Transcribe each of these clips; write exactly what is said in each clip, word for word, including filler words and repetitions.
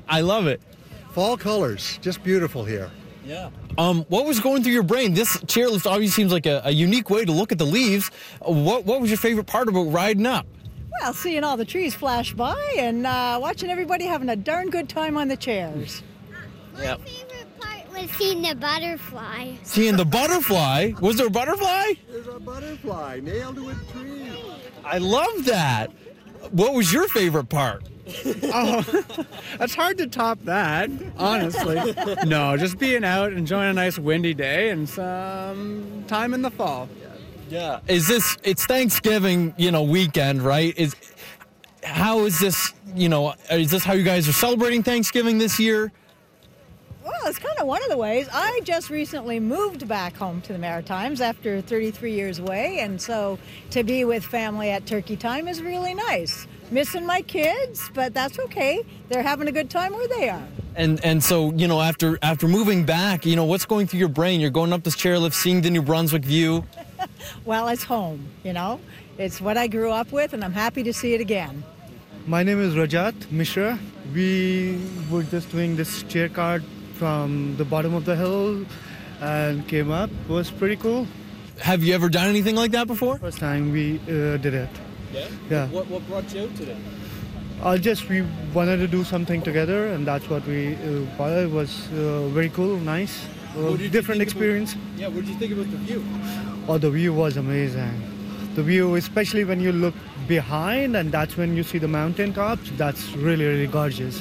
I love it. Fall colors, just beautiful here. Yeah. Um, what was going through your brain? This chairlift obviously seems like a, a unique way to look at the leaves. What What was your favorite part about riding up? Well, seeing all the trees flash by and uh, watching everybody having a darn good time on the chairs. My yep. favorite part was seeing the butterfly. Seeing the butterfly? Was there a butterfly? There's a butterfly nailed to a tree. I love that. What was your favorite part? Oh, it's hard to top that, honestly. No, just being out, enjoying a nice windy day and some time in the fall. Yeah. Is this, it's Thanksgiving, you know, weekend, right? Is, how is this, you know, is this how you guys are celebrating Thanksgiving this year? Well, it's kind of one of the ways. I just recently moved back home to the Maritimes after thirty-three years away, and so to be with family at turkey time is really nice. Missing my kids, but that's okay. They're having a good time where they are. And and so, you know, after after moving back, you know, what's going through your brain? You're going up this chairlift, seeing the New Brunswick view. Well, it's home, you know. It's what I grew up with, and I'm happy to see it again. My name is Rajat Mishra. We were just doing this chair card from the bottom of the hill and came up. It was pretty cool. Have you ever done anything like that before? First time we uh, did it. Yeah? Yeah. What, what brought you out today? Uh, just we wanted to do something together, and that's what we uh, it was uh, very cool, nice, uh, different experience. About, yeah, what did you think about the view? Oh, the view was amazing. The view, especially when you look behind, and that's when you see the mountain tops, that's really, really gorgeous.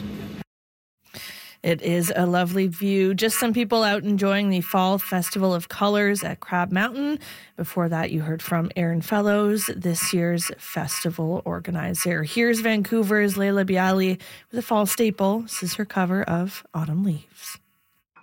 It is a lovely view. Just some people out enjoying the Fall Festival of Colors at Crab Mountain. Before that, you heard from Aaron Fellows, this year's festival organizer. Here's Vancouver's Leila Bialy with a fall staple. This is her cover of Autumn Leaves.